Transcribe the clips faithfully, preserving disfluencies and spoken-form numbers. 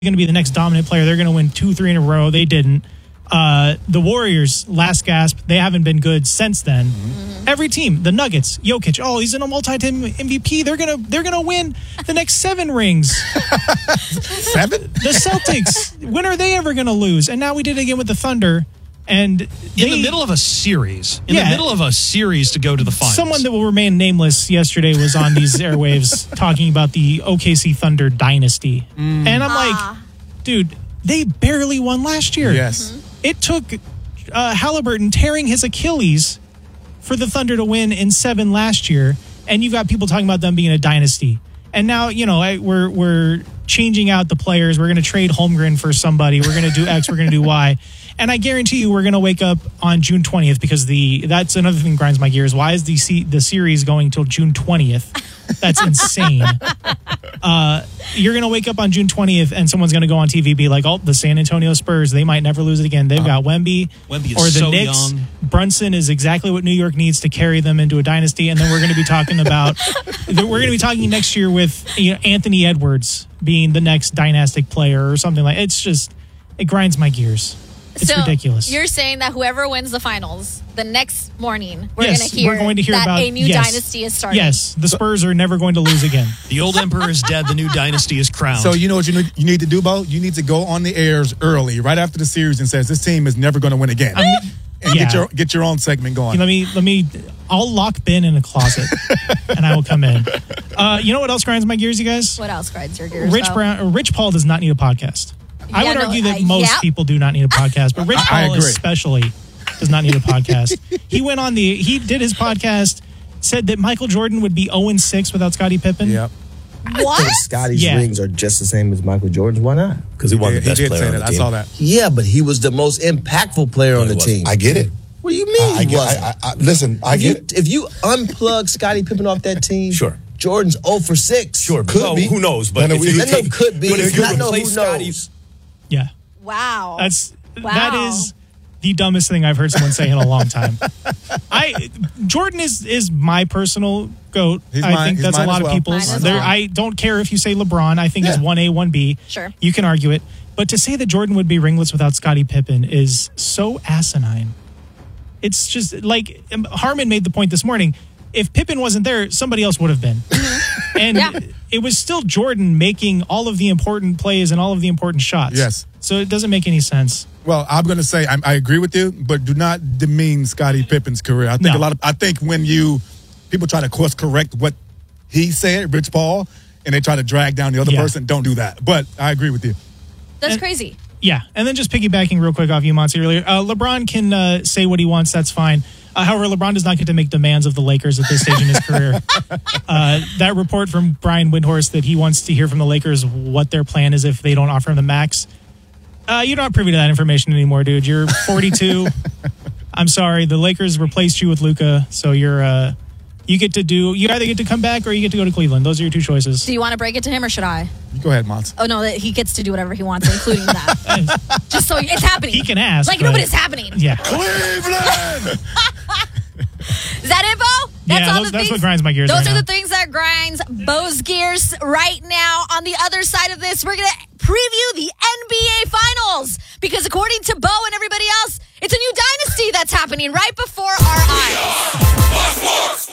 going to be the next dominant player. They're going to win two, three in a row. They didn't. Uh, the Warriors, last gasp, they haven't been good since then. Mm-hmm. Every team, the Nuggets, Jokic, oh, he's in a multi-time M V P. They're gonna they're gonna win the next seven rings. Seven? The Celtics, when are they ever gonna lose? And now we did it again with the Thunder. And they, in the middle of a series, in yeah, the middle of a series to go to the finals. Someone that will remain nameless yesterday was on these airwaves talking about the O K C Thunder dynasty. Mm. And I'm ah. like, dude, they barely won last year. Yes. Mm-hmm. It took uh, Halliburton tearing his Achilles for the Thunder to win in seven last year, and you've got people talking about them being a dynasty. And now, you know, I, we're we're changing out the players. We're going to trade Holmgren for somebody. We're going to do X. We're going to do Y. And I guarantee you, we're going to wake up on June twentieth because the that's another thing that grinds my gears. Why is the C, the series going till June twentieth? That's insane. Uh, you're going to wake up on June twentieth and someone's going to go on T V and be like, oh, the San Antonio Spurs, they might never lose it again. They've uh, got Wemby. Wemby is or the so Knicks. young. Brunson is exactly what New York needs to carry them into a dynasty. And then we're going to be talking about, we're going to be talking next year with you know, Anthony Edwards being the next dynastic player or something like It's just, it grinds my gears. It's so ridiculous. You're saying that whoever wins the finals, the next morning, we're yes, going to hear we're going to hear that about, a new yes, dynasty is starting. Yes, the Spurs are never going to lose again. The old emperor is dead. The new dynasty is crowned. So you know what you need, you need to do, Bo? You need to go on the airs early, right after the series, and says this team is never going to win again. I mean, and yeah. get your get your own segment going. Let me let me. I'll lock Ben in a closet, and I will come in. Uh, you know what else grinds my gears, you guys? What else grinds your gears? Rich though? Brown, Rich Paul does not need a podcast. Yeah, I would no, argue that uh, most yep. people do not need a podcast, but Rich I Paul agree. especially does not need a podcast. He went on the, he did his podcast, said that Michael Jordan would be oh and six without Scottie Pippen. Yep. What? I think Scottie's Yeah. rings are just the same as Michael Jordan's. Why not? Because he wasn't Yeah, the he best did player say on that. the I team. saw that. Yeah, but he was the most impactful player on he the wasn't. team. I get it. What do you mean I, I he get, wasn't? I, I, I, listen, I if, get you, it. if you unplug Scottie Pippen off that team, Sure. Jordan's oh for six. Sure, Could well, be. who knows? But But if you I know take, could be. but if you I know who replace Scottie, knows. Yeah. Wow. That's, Wow. that is the dumbest thing I've heard someone say in a long time. I Jordan is is my personal GOAT. He's I mine- think he's that's a mine lot as of well. people's. Mine as There, well. I don't care if you say LeBron. I think Yeah. it's one A, one B. Sure. You can argue it. But to say that Jordan would be ringless without Scottie Pippen is so asinine. It's just like um, Harmon made the point this morning. If Pippen wasn't there, somebody else would have been. And Yeah. it was still Jordan making all of the important plays and all of the important shots. Yes. So it doesn't make any sense. Well, I'm going to say I, I agree with you, but do not demean Scottie Pippen's career. I think No. a lot of I think when you people try to course correct what he said, Rich Paul, and they try to drag down the other Yeah. person, don't do that. But I agree with you. That's And- crazy. Yeah, and then just piggybacking real quick off you, Monty, earlier, uh, LeBron can uh, say what he wants. That's fine. Uh, however, LeBron does not get to make demands of the Lakers at this stage in his career. Uh, that report from Brian Windhorst that he wants to hear from the Lakers what their plan is if they don't offer him the max. Uh, you're not privy to that information anymore, dude. You're forty-two. I'm sorry. The Lakers replaced you with Luka, so you're uh, you get to do. You either get to come back or you get to go to Cleveland. Those are your two choices. Do you want to break it to him or should I? You go ahead, Mons. Oh, no, that he gets to do whatever he wants, including that. Just so it's happening. He can ask. Like, but- no, but it's happening. Yeah. Cleveland! Is that info? That's Yeah, all those- the that's things. what grinds my gears Those right are now. the things that grinds Bo's gears right now. On the other side of this, we're going to preview the N B A Finals because according to Bo and everybody else, it's a new dynasty that's happening right before our eyes.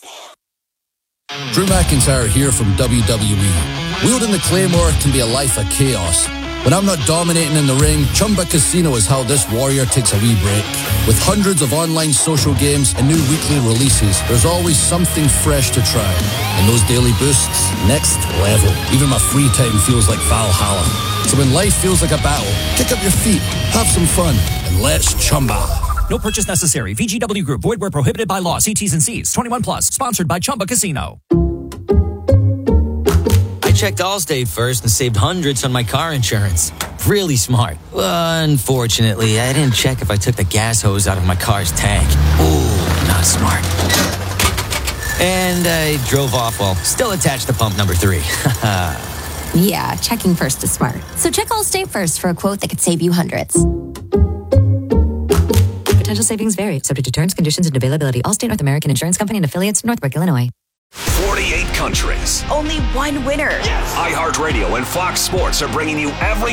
Drew McIntyre here from W W E. Wielding the Claymore can be a life of chaos. When I'm not dominating in the ring, Chumba Casino is how this warrior takes a wee break. With hundreds of online social games and new weekly releases, there's always something fresh to try. And those daily boosts, next level. Even my free time feels like Valhalla. So when life feels like a battle, kick up your feet, have some fun, and let's Chumba. No purchase necessary. V G W Group. Void where prohibited by law. See T's and C's. twenty-one plus. Sponsored by Chumba Casino. I checked Allstate first and saved hundreds on my car insurance. Really smart. Unfortunately, I didn't check if I took the gas hose out of my car's tank. Ooh, not smart. And I drove off while still attached to pump number three. Yeah, checking first is smart. So check Allstate first for a quote that could save you hundreds. Potential savings vary, subject to terms, conditions, and availability. Allstate North American Insurance Company and affiliates, Northbrook, Illinois. forty-eight countries. Only one winner. iHeartRadio and Fox Sports are bringing you every